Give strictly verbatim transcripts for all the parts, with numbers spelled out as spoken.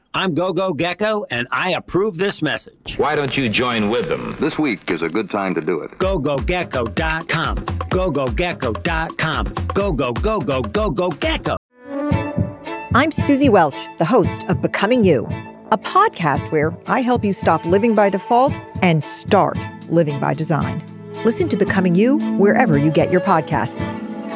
I'm GoGo Gecko, and I approve this message. Why don't you join with them? This week is a good time to do it. go go gecko dot com. go go gecko dot com. Go, go, go, go, go, go, gecko. I'm Susie Welch, the host of Becoming You, a podcast where I help you stop living by default and start living by design. Listen to Becoming You wherever you get your podcasts.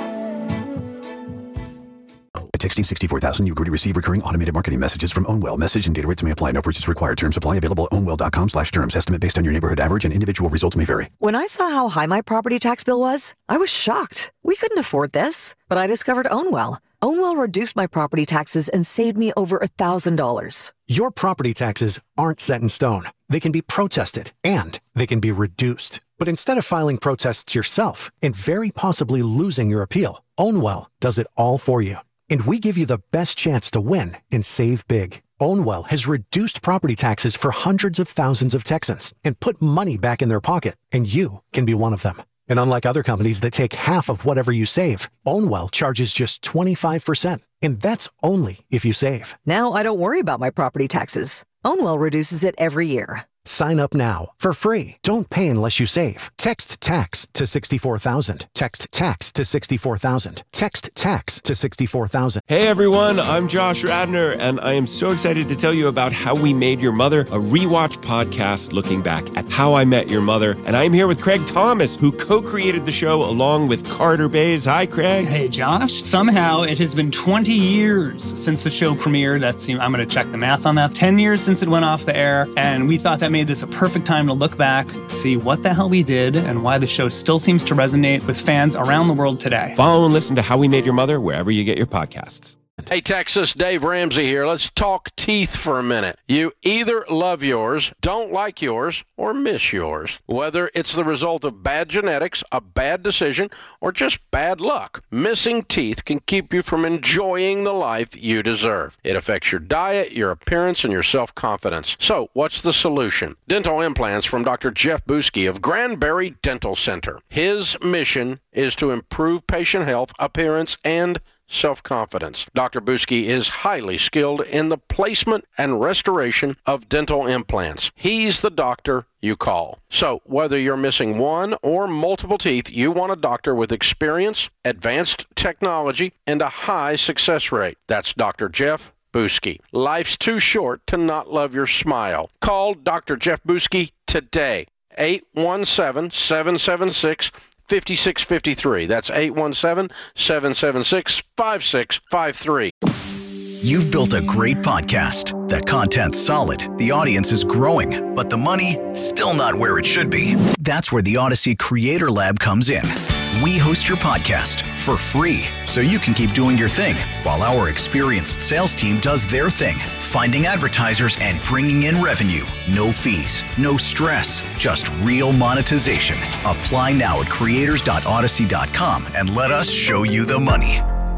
Texting sixty-four thousand, you agree to receive recurring automated marketing messages from Ownwell. Message and data rates may apply. No purchase required. Terms apply. Available at ownwell dot com slash terms. Estimate based on your neighborhood average and individual results may vary. When I saw how high my property tax bill was, I was shocked. We couldn't afford this. But I discovered Ownwell. Ownwell reduced my property taxes and saved me over one thousand dollars. Your property taxes aren't set in stone. They can be protested and they can be reduced. But instead of filing protests yourself and very possibly losing your appeal, Ownwell does it all for you. And we give you the best chance to win and save big. Ownwell has reduced property taxes for hundreds of thousands of Texans and put money back in their pocket, and you can be one of them. And unlike other companies that take half of whatever you save, Ownwell charges just twenty-five percent. And that's only if you save. Now I don't worry about my property taxes. Ownwell reduces it every year. Sign up now for free. Don't pay unless you save. Text TAX to sixty-four thousand. Text TAX to sixty-four thousand. Text TAX to sixty-four thousand. Hey everyone, I'm Josh Radner, and I am so excited to tell you about How We Made Your Mother, a rewatch podcast looking back at How I Met Your Mother. And I'm here with Craig Thomas, who co-created the show along with Carter Bays. Hi, Craig. Hey, Josh. Somehow it has been twenty years since the show premiered. That's, I'm going to check the math on that. ten years since it went off the air, and we thought that made this a perfect time to look back, see what the hell we did, and why the show still seems to resonate with fans around the world today. Follow and listen to How We Made Your Mother wherever you get your podcasts. Hey, Texas, Dave Ramsey here. Let's talk teeth for a minute. You either love yours, don't like yours, or miss yours. Whether it's the result of bad genetics, a bad decision, or just bad luck, missing teeth can keep you from enjoying the life you deserve. It affects your diet, your appearance, and your self-confidence. So, what's the solution? Dental implants from Doctor Jeff Buski of Granbury Dental Center. His mission is to improve patient health, appearance, and self-confidence. Doctor Buski is highly skilled in the placement and restoration of dental implants. He's the doctor you call. So, whether you're missing one or multiple teeth, you want a doctor with experience, advanced technology, and a high success rate. That's Doctor Jeff Buski. Life's too short to not love your smile. Call Doctor Jeff Buski today. eight one seven, seven seven six, five six five three. That's eight one seven, seven seven six, five six five three. You've built a great podcast. That content's solid. The audience is growing, but the money still not where it should be. That's where the Odyssey Creator Lab comes in. We host your podcast for free so you can keep doing your thing while our experienced sales team does their thing, finding advertisers and bringing in revenue. No fees, no stress, just real monetization. Apply now at creators dot odyssey dot com and let us show you the money.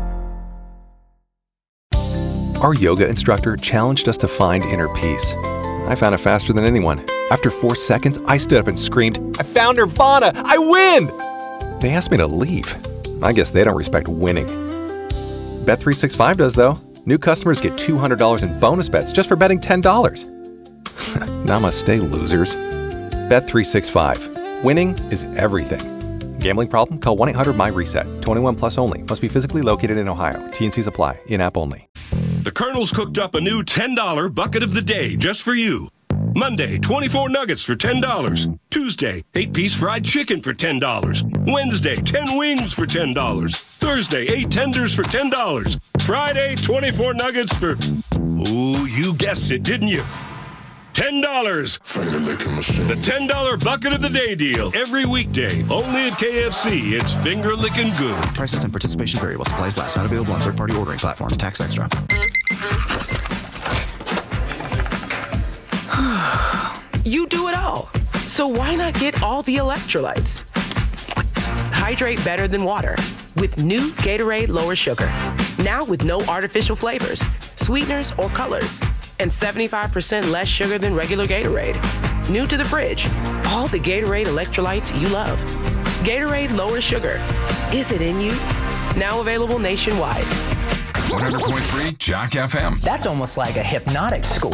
Our yoga instructor challenged us to find inner peace. I found it faster than anyone. After four seconds, I stood up and screamed, "I found Nirvana! I win!" They asked me to leave. I guess they don't respect winning. Bet three sixty-five does, though. New customers get two hundred dollars in bonus bets just for betting ten dollars. Namaste, losers. Bet three sixty-five. Winning is everything. Gambling problem? Call one eight hundred my reset. twenty-one plus only. Must be physically located in Ohio. T and Cs apply. In-app only. The Colonel's cooked up a new ten dollar bucket of the day just for you. Monday, twenty-four nuggets for ten dollars. Tuesday, eight-piece fried chicken for ten dollars. Wednesday, ten wings for ten dollars. Thursday, eight tenders for ten dollars. Friday, twenty-four nuggets for... Ooh, you guessed it, didn't you? ten dollars. The ten dollar bucket of the day deal. Every weekday. Only at K F C. It's finger-licking good. Prices and participation vary while supplies last. Not available on third-party ordering platforms. Tax extra. You do it all. So why not get all the electrolytes? Hydrate better than water with new Gatorade Lower Sugar. Now with no artificial flavors, sweeteners, or colors. And seventy-five percent less sugar than regular Gatorade. New to the fridge. All the Gatorade electrolytes you love. Gatorade Lower Sugar. Is it in you? Now available nationwide. one hundred point three Jack F M. That's almost like a hypnotic score.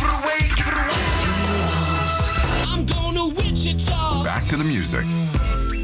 Back to the music.